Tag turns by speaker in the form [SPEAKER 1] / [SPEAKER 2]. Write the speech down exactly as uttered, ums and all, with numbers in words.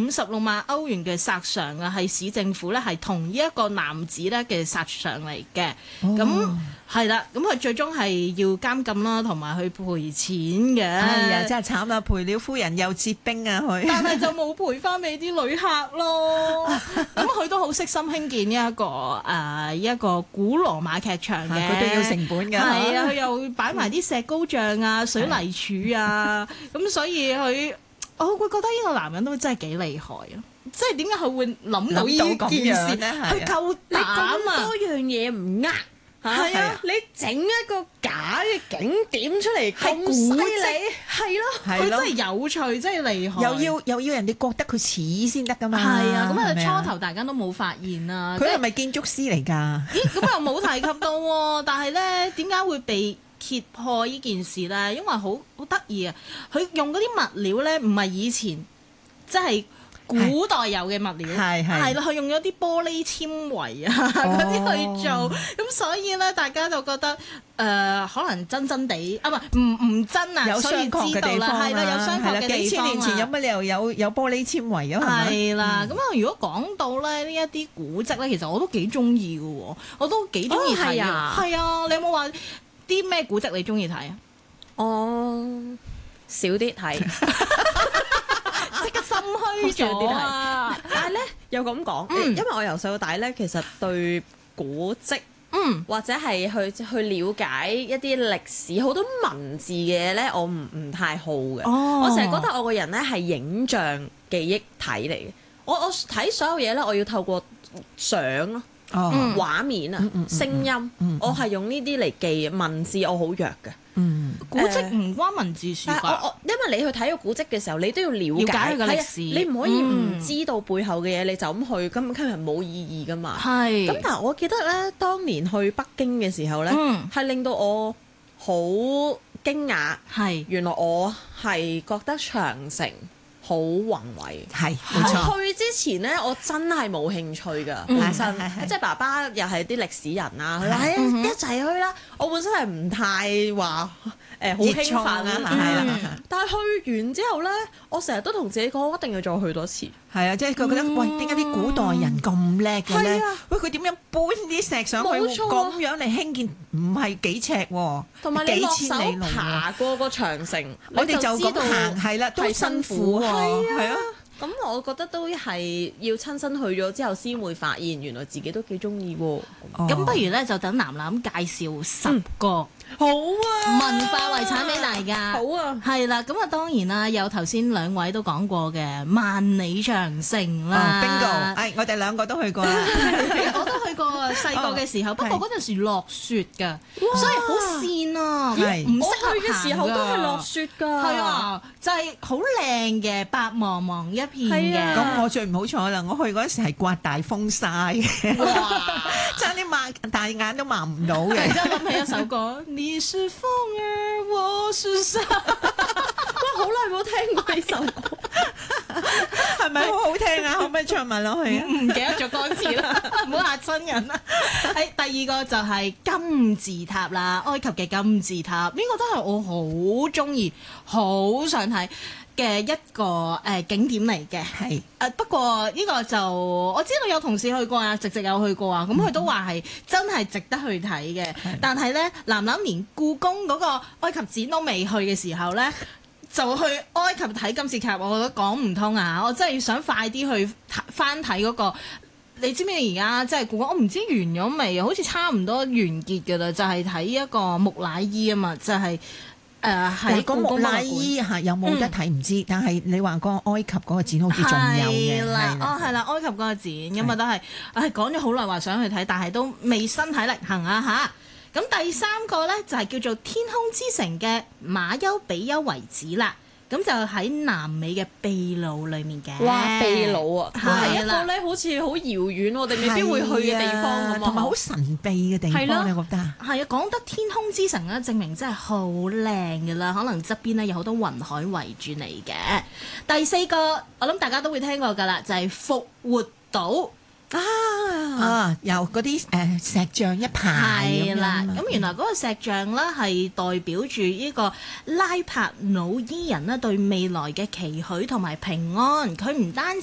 [SPEAKER 1] 五十六萬歐元嘅索償啊，係市政府咧係同呢一個男子咧嘅索償嚟嘅。咁係啦，咁佢最終係要監禁啦，同埋去賠錢嘅。
[SPEAKER 2] 哎呀，真係慘啦！賠了夫人又折兵啊佢。
[SPEAKER 1] 但係就冇賠翻俾啲旅客咯。咁佢都好悉心興建呢一個誒一個古羅馬劇場嘅，
[SPEAKER 2] 佢都要成本㗎。
[SPEAKER 1] 係啊，佢又擺埋啲石膏像啊、水泥柱啊，咁所以佢。我會覺得呢個男人都真係幾厲害啊！即係點解佢會諗到呢件事咧？佢夠膽啊！
[SPEAKER 3] 多樣嘢唔呃，係啊！你整一個假嘅景點出嚟咁犀利，係咯，
[SPEAKER 1] 佢真係有趣，真係厲害。
[SPEAKER 2] 又要又要人哋覺得佢似先得㗎嘛？
[SPEAKER 1] 係啊！咁啊初頭大家都冇發現啊。
[SPEAKER 2] 佢係咪建築師嚟㗎？
[SPEAKER 1] 咦？咁又冇提及到喎。但係咧，點解會被揭破呢件事咧？因為好好得意啊！佢用嗰啲物料咧，唔係以前即係古代有嘅物料，係係啦，佢用咗啲玻璃纖維啊嗰啲去做，咁所以咧大家就覺得誒可能真真地啊，唔係唔唔真啊，
[SPEAKER 2] 有商榷嘅地方啦，
[SPEAKER 1] 係啦，有商榷嘅地方啊。
[SPEAKER 2] 幾千年前有乜理由有有玻璃纖維啊？
[SPEAKER 1] 係啦，咁啊如果講到咧呢一啲古蹟咧，其實我都幾中意嘅喎，我都幾中意睇啊。係啊，你有冇話啲咩古蹟你中意睇啊？
[SPEAKER 3] 哦，少啲睇，
[SPEAKER 1] 即刻心虛咗啊！
[SPEAKER 3] 但係咧又咁講，
[SPEAKER 1] 嗯、
[SPEAKER 3] 因為我由細到大咧，其實對古蹟，
[SPEAKER 1] 嗯，
[SPEAKER 3] 或者係去去了解一啲歷史好多文字嘅嘢咧，我唔唔太好嘅。
[SPEAKER 1] 哦、
[SPEAKER 3] 我成日覺得我個人咧係影像記憶體嚟嘅。我我睇所有嘢咧，我要透過相咯。
[SPEAKER 2] 哦，
[SPEAKER 3] 畫面啊，聲音，我係用呢啲嚟記文字，我好弱嘅。
[SPEAKER 1] 嗯，古蹟唔關文字書法。
[SPEAKER 3] 我我因為你去睇個古蹟嘅時候，你都要了解
[SPEAKER 1] 佢嘅歷史，
[SPEAKER 3] 你唔可以唔知道背後嘅嘢，你就咁去，根本根本冇意義噶嘛。
[SPEAKER 1] 係。咁
[SPEAKER 3] 但係我記得咧，當年去北京嘅時候咧，係令到我好驚訝。係，原來我係覺得長城好宏偉，
[SPEAKER 2] 係冇錯。
[SPEAKER 3] 我去之前咧，我真係冇興趣㗎，本身即係爸爸又係啲歷史人啦，佢話誒一齊去啦。我本身係唔太話誒好興奮啊，係啦。但係去完之後咧，我成日都同自己講，我一定要再去多次。
[SPEAKER 2] 係啊，即係佢覺得喂，點解啲古代人咁叻嘅咧？喂，佢點樣搬啲石上去咁樣嚟興建？唔係幾尺喎，
[SPEAKER 3] 同埋你落手爬過個長城，
[SPEAKER 2] 我哋就咁行係啦，都辛苦喎。係啊，
[SPEAKER 3] 咁我覺得都係要親身去咗之後先會發現，原來自己都幾中意喎。
[SPEAKER 1] 咁不如咧就等楠楠介紹十個
[SPEAKER 3] 好啊
[SPEAKER 1] 文化遺產俾大家。
[SPEAKER 3] 好啊，
[SPEAKER 1] 係啦，咁啊當然啦，有頭先兩位都講過嘅萬里長城啦。
[SPEAKER 2] Bingo，誒我哋兩個都去過啦，
[SPEAKER 1] 我都去過啊，細個嘅時候，不過嗰陣時落雪㗎，所以好跣啊，唔適合
[SPEAKER 3] 去嘅時候都係落雪㗎。
[SPEAKER 1] 係啊，就係好靚嘅，白茫茫一片嘅。
[SPEAKER 2] 咁我最唔好彩啦，我去嗰陣時係刮大風曬嘅，差啲擘大眼都擘唔到嘅。
[SPEAKER 1] 然之後諗起一首歌，你是風兒，我是沙。
[SPEAKER 3] 哇，好耐冇聽過呢首歌，
[SPEAKER 2] 係咪好好聽啊？可唔可以唱埋落去啊？
[SPEAKER 1] 唔記得咗歌詞啦，唔好嚇親人啦。誒，第二個就係金字塔啦，埃及嘅金字塔，呢個都係我好中意、好想睇嘅一個誒、呃、景點嚟嘅。係誒、呃、不過呢個就我知道有同事去過啊，直直有去過啊，咁佢都話係真係值得去睇嘅。嗯、但係咧，楠楠連故宮嗰個埃及展都未去嘅時候咧，就去埃及睇金字塔，我覺得講唔通啊！我真係想快啲去翻睇嗰個。你知唔知而家即係故宮？我唔知完咗未，好似差唔多完結㗎啦。就係、是、睇一個木乃伊啊嘛，就係誒喺故宮
[SPEAKER 2] 木乃伊嚇有冇得睇唔知，嗯、但係你話嗰個埃及嗰個展好似仲有嘅。
[SPEAKER 1] 係啦，哦係啦，埃及嗰個展咁啊都係，唉講咗好耐話想去睇，但係都未身體力行啊吓，咁第三個咧就係、是、叫做天空之城嘅馬丘比丘遺址啦。咁就喺南美嘅秘魯裏面嘅。
[SPEAKER 3] 哇！秘魯啊，係一個咧，好似好遙遠，我哋未必會去嘅地方咁啊，
[SPEAKER 2] 同埋好神秘嘅地方，你覺得？
[SPEAKER 1] 係啊，講得天空之城咧，證明真係好靚噶啦。可能側邊咧有好多雲海圍住你嘅。第四個，我諗大家都會聽過噶啦，就係、是、復活島。啊
[SPEAKER 2] 啊！由嗰啲誒石像一排咁
[SPEAKER 1] 啦，
[SPEAKER 2] 樣。
[SPEAKER 1] 咁原來嗰個石像咧係代表住呢個拉帕努伊人咧對未來嘅期許同埋平安。佢唔單止